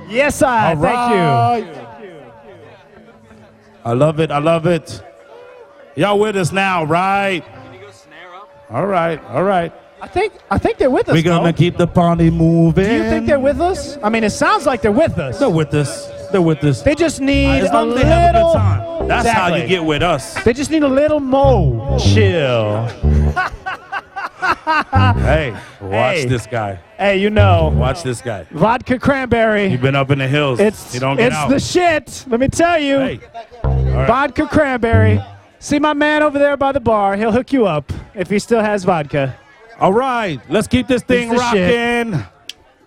Yes, I. Thank you. I love it. I love it. Y'all with us now, right? Can you go snare up? All right. All right. I think they're with us. We're going to keep the party moving. Do you think they're with us? I mean, it sounds like they're with us. They're with us. They're with us. They just need As a long as little. they have a good time. That's how Exactly. you get with us. They just need a little more chill. Hey, watch Hey. this guy. Hey, you know, Watch this guy. vodka cranberry. You've been up in the hills. You don't get out. the shit. Let me tell you. Hey. All right. Vodka cranberry. See my man over there by the bar. He'll hook you up if he still has vodka. All right. Let's keep this thing It's the shit. rocking.